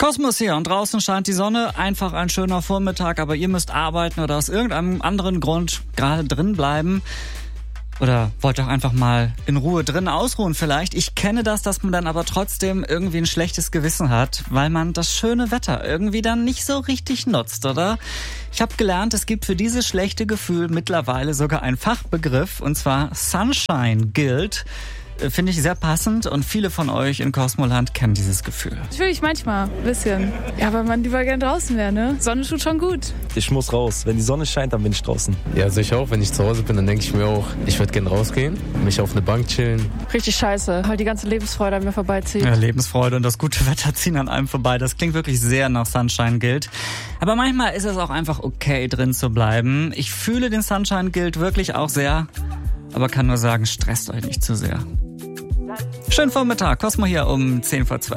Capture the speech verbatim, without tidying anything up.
Kosmos hier und draußen scheint die Sonne, einfach ein schöner Vormittag, aber ihr müsst arbeiten oder aus irgendeinem anderen Grund gerade drin bleiben. Oder wollt auch einfach mal in Ruhe drin ausruhen vielleicht. Ich kenne das, dass man dann aber trotzdem irgendwie ein schlechtes Gewissen hat, weil man das schöne Wetter irgendwie dann nicht so richtig nutzt, oder? Ich habe gelernt, es gibt für dieses schlechte Gefühl mittlerweile sogar einen Fachbegriff, und zwar Sunshine Guilt. Finde ich sehr passend und viele von euch in Kosmoland kennen dieses Gefühl. Natürlich manchmal, ein bisschen. Ja, weil man lieber gern draußen wäre, ne? Sonne tut schon gut. Ich muss raus. Wenn die Sonne scheint, dann bin ich draußen. Ja, also ich auch. Wenn ich zu Hause bin, dann denke ich mir auch, ich würde gerne rausgehen, mich auf eine Bank chillen. Richtig scheiße, weil die ganze Lebensfreude an mir vorbeizieht. Ja, Lebensfreude und das gute Wetter ziehen an einem vorbei. Das klingt wirklich sehr nach Sunshine Guilt. Aber manchmal ist es auch einfach okay, drin zu bleiben. Ich fühle den Sunshine Guilt wirklich auch sehr, aber kann nur sagen, stresst euch nicht zu sehr. Schönen Vormittag, Cosmo hier um zehn vor zwölf.